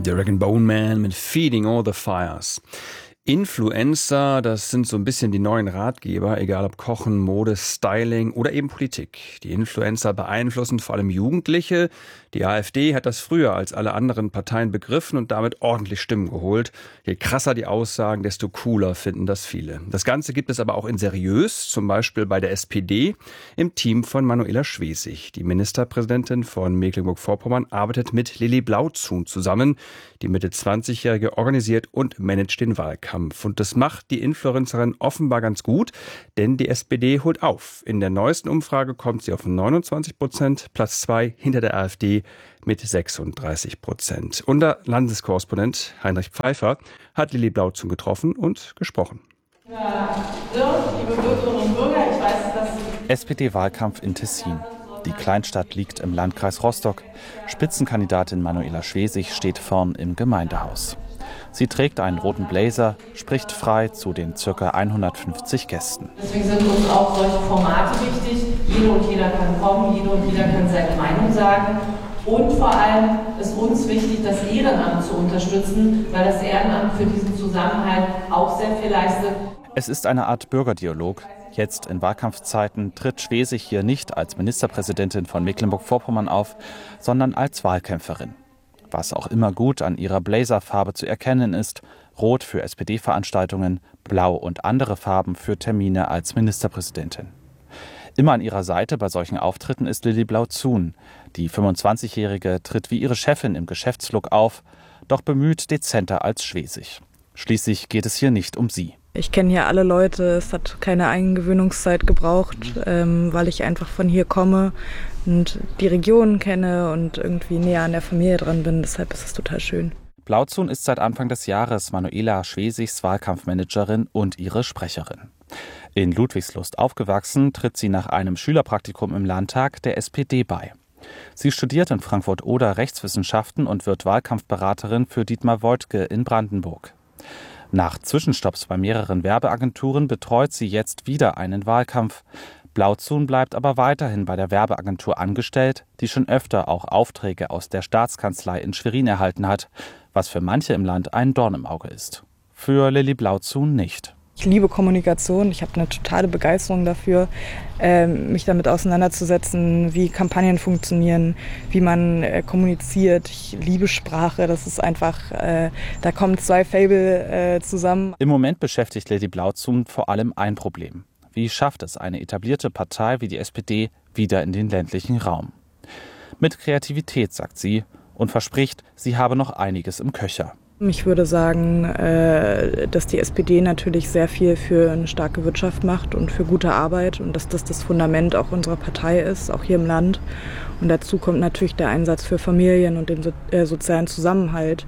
Dragon Bone Man mit Feeding All the Fires. Influencer, das sind so ein bisschen die neuen Ratgeber, egal ob Kochen, Mode, Styling oder eben Politik. Die Influencer beeinflussen vor allem Jugendliche. Die AfD hat das früher als alle anderen Parteien begriffen und damit ordentlich Stimmen geholt. Je krasser die Aussagen, desto cooler finden das viele. Das Ganze gibt es aber auch in seriös, zum Beispiel bei der SPD im Team von Manuela Schwesig. Die Ministerpräsidentin von Mecklenburg-Vorpommern arbeitet mit Lilly Blauzun zusammen. Die Mitte-20-Jährige organisiert und managt den Wahlkampf. Und das macht die Influencerin offenbar ganz gut, denn die SPD holt auf. In der neuesten Umfrage kommt sie auf 29%, Platz 2 hinter der AfD mit 36%. Unser Landeskorrespondent Heinrich Pfeiffer hat Lilly Blauzun getroffen und gesprochen. Ja, liebe Bürgerinnen und Bürger, ich weiß, dass SPD-Wahlkampf in Tessin. Die Kleinstadt liegt im Landkreis Rostock. Spitzenkandidatin Manuela Schwesig steht vorn im Gemeindehaus. Sie trägt einen roten Blazer, spricht frei zu den ca. 150 Gästen. Deswegen sind uns auch solche Formate wichtig. Jede und jeder kann kommen, jede und jeder kann seine Meinung sagen. Und vor allem ist uns wichtig, das Ehrenamt zu unterstützen, weil das Ehrenamt für diesen Zusammenhalt auch sehr viel leistet. Es ist eine Art Bürgerdialog. Jetzt in Wahlkampfzeiten tritt Schwesig hier nicht als Ministerpräsidentin von Mecklenburg-Vorpommern auf, sondern als Wahlkämpferin. Was auch immer gut an ihrer Blazerfarbe zu erkennen ist, rot für SPD-Veranstaltungen, blau und andere Farben für Termine als Ministerpräsidentin. Immer an ihrer Seite bei solchen Auftritten ist Lilly Blauzun. Die 25-Jährige tritt wie ihre Chefin im Geschäftslook auf, doch bemüht dezenter als Schwesig. Schließlich geht es hier nicht um sie. Ich kenne hier alle Leute, es hat keine Eingewöhnungszeit gebraucht, weil ich einfach von hier komme und die Region kenne und irgendwie näher an der Familie dran bin. Deshalb ist es total schön. Blauzun ist seit Anfang des Jahres Manuela Schwesigs Wahlkampfmanagerin und ihre Sprecherin. In Ludwigslust aufgewachsen, tritt sie nach einem Schülerpraktikum im Landtag der SPD bei. Sie studiert in Frankfurt-Oder Rechtswissenschaften und wird Wahlkampfberaterin für Dietmar Woidke in Brandenburg. Nach Zwischenstopps bei mehreren Werbeagenturen betreut sie jetzt wieder einen Wahlkampf. Blauzun bleibt aber weiterhin bei der Werbeagentur angestellt, die schon öfter auch Aufträge aus der Staatskanzlei in Schwerin erhalten hat, was für manche im Land ein Dorn im Auge ist. Für Lilly Blauzun nicht. Ich liebe Kommunikation, ich habe eine totale Begeisterung dafür, mich damit auseinanderzusetzen, wie Kampagnen funktionieren, wie man kommuniziert. Ich liebe Sprache, das ist einfach, da kommen zwei Faible zusammen. Im Moment beschäftigt Lilly Blauzun vor allem ein Problem. Wie schafft es eine etablierte Partei wie die SPD wieder in den ländlichen Raum? Mit Kreativität, sagt sie, und verspricht, sie habe noch einiges im Köcher. Ich würde sagen, dass die SPD natürlich sehr viel für eine starke Wirtschaft macht und für gute Arbeit und dass das das Fundament auch unserer Partei ist, auch hier im Land. Und dazu kommt natürlich der Einsatz für Familien und den sozialen Zusammenhalt.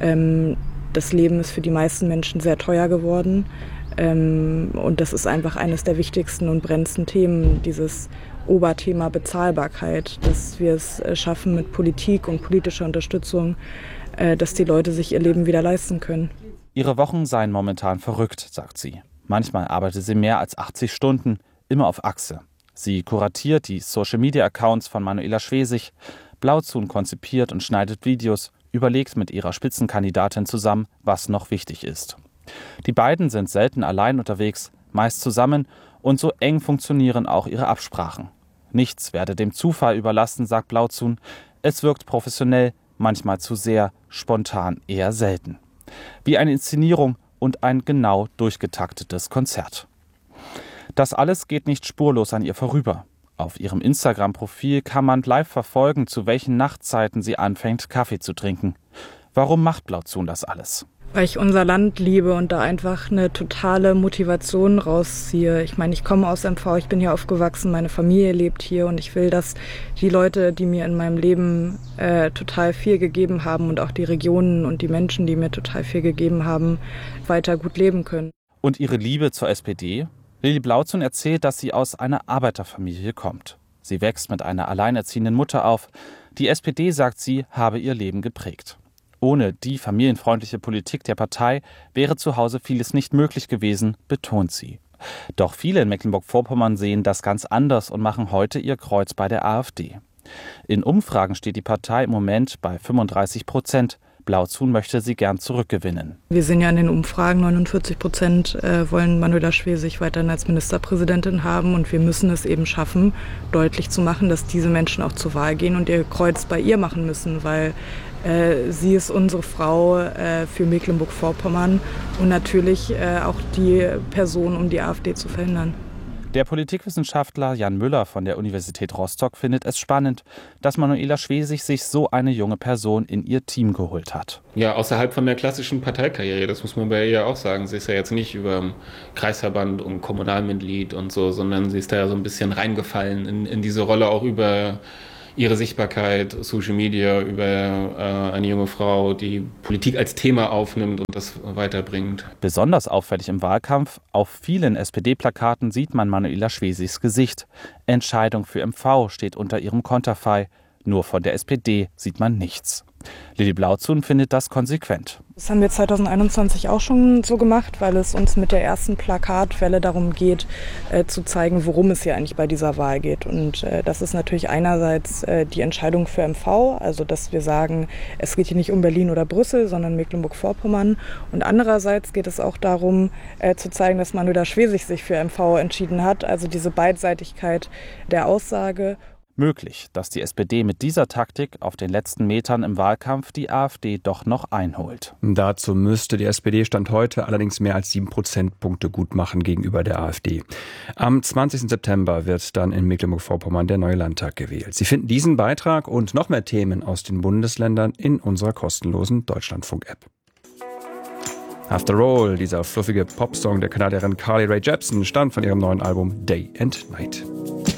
Das Leben ist für die meisten Menschen sehr teuer geworden und das ist einfach eines der wichtigsten und brennendsten Themen, dieses Oberthema Bezahlbarkeit, dass wir es schaffen mit Politik und politischer Unterstützung, dass die Leute sich ihr Leben wieder leisten können. Ihre Wochen seien momentan verrückt, sagt sie. Manchmal arbeitet sie mehr als 80 Stunden, immer auf Achse. Sie kuratiert die Social-Media-Accounts von Manuela Schwesig. Blauzun konzipiert und schneidet Videos, überlegt mit ihrer Spitzenkandidatin zusammen, was noch wichtig ist. Die beiden sind selten allein unterwegs, meist zusammen, und so eng funktionieren auch ihre Absprachen. Nichts werde dem Zufall überlassen, sagt Blauzun. Es wirkt professionell, manchmal zu sehr, spontan eher selten. Wie eine Inszenierung und ein genau durchgetaktetes Konzert. Das alles geht nicht spurlos an ihr vorüber. Auf ihrem Instagram-Profil kann man live verfolgen, zu welchen Nachtzeiten sie anfängt, Kaffee zu trinken. Warum macht Blauzun das alles? Weil ich unser Land liebe und da einfach eine totale Motivation rausziehe. Ich meine, ich komme aus MV, ich bin hier aufgewachsen, meine Familie lebt hier und ich will, dass die Leute, die mir in meinem Leben total viel gegeben haben und auch die Regionen und die Menschen, die mir total viel gegeben haben, weiter gut leben können. Und ihre Liebe zur SPD? Lilly Blauzun erzählt, dass sie aus einer Arbeiterfamilie kommt. Sie wächst mit einer alleinerziehenden Mutter auf. Die SPD, sagt sie, habe ihr Leben geprägt. Ohne die familienfreundliche Politik der Partei wäre zu Hause vieles nicht möglich gewesen, betont sie. Doch viele in Mecklenburg-Vorpommern sehen das ganz anders und machen heute ihr Kreuz bei der AfD. In Umfragen steht die Partei im Moment bei 35%. Blauzuhn möchte sie gern zurückgewinnen. Wir sehen ja in den Umfragen, 49% wollen Manuela Schwesig weiterhin als Ministerpräsidentin haben. Und wir müssen es eben schaffen, deutlich zu machen, dass diese Menschen auch zur Wahl gehen und ihr Kreuz bei ihr machen müssen, weil sie ist unsere Frau für Mecklenburg-Vorpommern und natürlich auch die Person, um die AfD zu verhindern. Der Politikwissenschaftler Jan Müller von der Universität Rostock findet es spannend, dass Manuela Schwesig sich so eine junge Person in ihr Team geholt hat. Ja, außerhalb von der klassischen Parteikarriere, das muss man bei ihr auch sagen. Sie ist ja jetzt nicht über Kreisverband und Kommunalmitglied und so, sondern sie ist da ja so ein bisschen reingefallen in diese Rolle, auch über ihre Sichtbarkeit, Social Media, über eine junge Frau, die Politik als Thema aufnimmt und das weiterbringt. Besonders auffällig im Wahlkampf, auf vielen SPD-Plakaten sieht man Manuela Schwesigs Gesicht. Entscheidung für MV steht unter ihrem Konterfei. Nur von der SPD sieht man nichts. Lilly Blauzuhn findet das konsequent. Das haben wir 2021 auch schon so gemacht, weil es uns mit der ersten Plakatwelle darum geht, zu zeigen, worum es hier eigentlich bei dieser Wahl geht. Und das ist natürlich einerseits die Entscheidung für MV, also dass wir sagen, es geht hier nicht um Berlin oder Brüssel, sondern Mecklenburg-Vorpommern. Und andererseits geht es auch darum, zu zeigen, dass Manuela Schwesig sich für MV entschieden hat, also diese Beidseitigkeit der Aussage. Möglich, dass die SPD mit dieser Taktik auf den letzten Metern im Wahlkampf die AfD doch noch einholt. Dazu müsste die SPD Stand heute allerdings mehr als 7 Prozentpunkte gut machen gegenüber der AfD. Am 20. September wird dann in Mecklenburg-Vorpommern der neue Landtag gewählt. Sie finden diesen Beitrag und noch mehr Themen aus den Bundesländern in unserer kostenlosen Deutschlandfunk-App. After All, dieser fluffige Popsong der Kanadierin Carly Rae Jepsen, stammt von ihrem neuen Album Day and Night.